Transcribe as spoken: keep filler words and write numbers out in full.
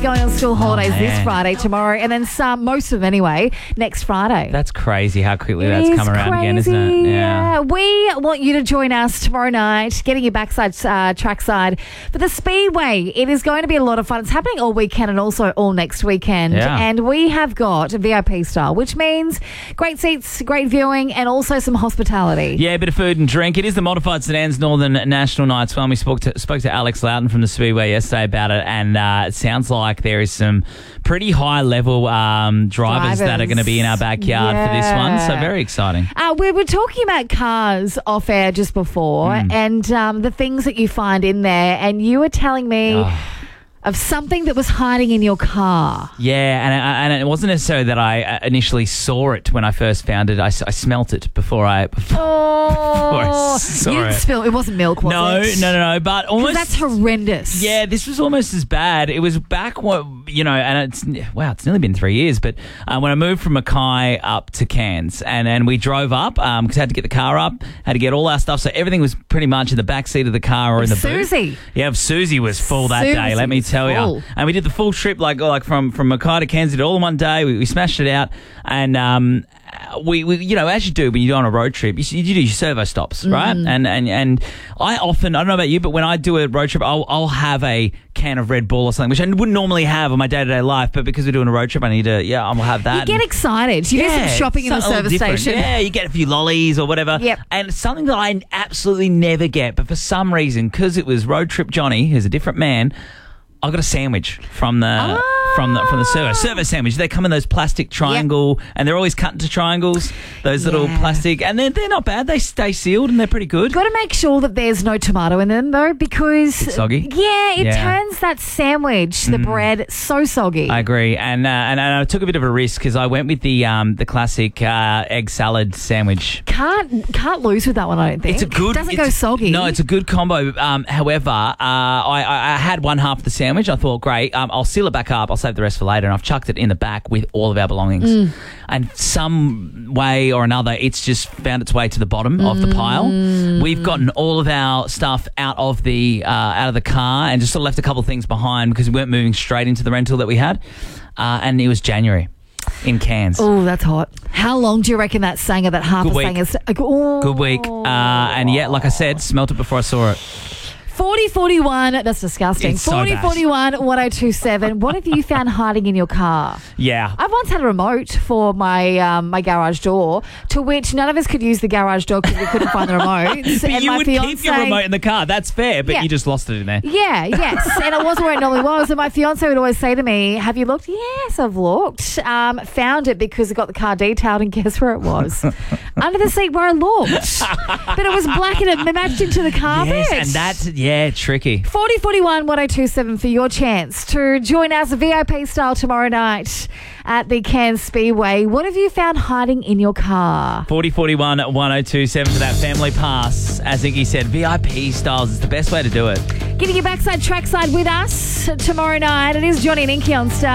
going on school holidays Oh, this man. Friday, tomorrow, and then some, most of them anyway, next Friday. That's crazy how quickly It that's is come around again, isn't crazy. it? Yeah. We want you to join us tomorrow night, getting your backside, uh, trackside for the Speedway. It is going to be a lot of fun. It's happening all weekend and also all next weekend. Yeah. And we have got V I P style, which means great seats, great viewing, and also some hospitality. Yeah, a bit of food and drink. It is the Modified Sedans Northern National Nights Fun. We spoke to, spoke to Alex Loudon from the Speedway yesterday about it, and uh, it sounds like there is some pretty high-level um, drivers, Drivers. that are going to be in our backyard for this one, so Yeah. very exciting. Uh, we were talking about cars off air just before Mm. and um, the things that you find in there, and you were telling me Oh. of something that was hiding in your car. Yeah, and, and it wasn't necessarily that I uh, initially saw it when I first found it. I, s- I smelt it before I... Before Oh, I saw you didn't it. spill. It wasn't milk, was no, it? no, no, no, but 'Cause almost... that's horrendous. Yeah, this was almost as bad. It was back, what you know, and it's wow, it's nearly been three years. But uh, when I moved from Mackay up to Cairns, and, and we drove up because I had to get the car up, had to get all our stuff, so everything was pretty much in the back seat of the car or in the boot. Susie. Yeah, Susie was full that day. Susie Let me was tell full. you. And we did the full trip, like like from from Mackay to Cairns, did it all in one day. We, we smashed it out, and um, we, we you know, as you do when you go on a road trip, you, you do your servo stops, right? Mm. And and and I often, I don't know about you, but when I do a road trip, I'll I'll have a can of Red Bull or something, which I wouldn't normally have on my day to day life, but because we're doing a road trip, I need to, yeah, I'll have that. You get And- excited. You do some shopping in the something a little service different. station. Yeah, you get a few lollies or whatever. Yep. And it's something that I absolutely never get, but for some reason, because it was Road Trip Johnny, who's a different man, I got a sandwich from the Ah. from the from the servo servo sandwich. They come in those plastic triangle, and they're always cut into triangles. Those little Yeah. plastic, and they're they're not bad. They stay sealed and they're pretty good. Got to make sure that there's no tomato in them though, because It's soggy? Yeah, it Yeah. Mm. turns that sandwich, the bread, so soggy. I agree, and uh, and, and I took a bit of a risk because I went with the um the classic uh, egg salad sandwich. Can't can't lose with that one. I don't think It's a good. Doesn't it's- go soggy. No, it's a good combo. Um, however, uh, I, I I had one half of the sandwich. I thought, great, um, I'll seal it back up. I'll save the rest for later, and I've chucked it in the back with all of our belongings. Mm. And some way or another, it's just found its way to the bottom of the pile. Mm. We've gotten all of our stuff out of the uh, out of the car, and just sort of left a couple of things behind because we weren't moving straight into the rental that we had. Uh, and it was January in Cairns. Oh, that's hot. How long do you reckon that sanger, that half Good a week. sanger's? Oh. Good week. Uh, and yeah, like I said, smelt it before I saw it. forty forty-one, that's disgusting. It's so forty bad. forty-one, one oh two seven. What have you found hiding in your car? Yeah. I've once had a remote for my um, my garage door, to which none of us could use the garage door because we couldn't find the remote. But and you my would fiance, keep your remote in the car. That's fair, but Yeah. you just lost it in there. Yeah, yes. And it wasn't where it normally was. And my fiance would always say to me, have you looked? Yes, I've looked. Um, found it because I got the car detailed, and guess where it was? Under the seat where I looked. But it was black and it matched into the carpet. Yes, and that's, yeah, tricky. forty forty-one, one oh two seven for your chance to join us V I P style tomorrow night at the Cairns Speedway. What have you found hiding in your car? forty forty-one, one oh two seven for that family pass. As Iggy said, V I P styles is the best way to do it. Getting your backside trackside with us tomorrow night. It is Johnny and Inky on Star.